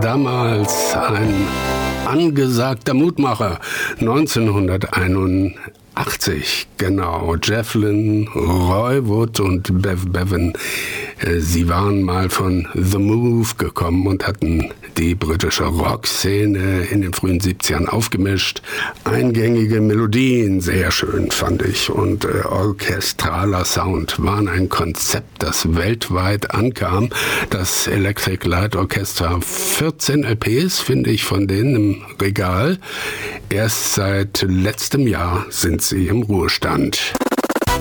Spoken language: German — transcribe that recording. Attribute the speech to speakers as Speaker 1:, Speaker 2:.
Speaker 1: damals ein angesagter Mutmacher. 1981, genau. Jeff Lynne, Roy Wood und Bev Bevan. Sie waren mal von The Move gekommen und hatten die britische Rockszene in den frühen 70ern aufgemischt. Eingängige Melodien, sehr schön fand ich, und orchestraler Sound waren ein Konzept, das weltweit ankam. Das Electric Light Orchestra, 14 LPs finde ich von denen im Regal. Erst seit letztem Jahr sind sie im Ruhestand.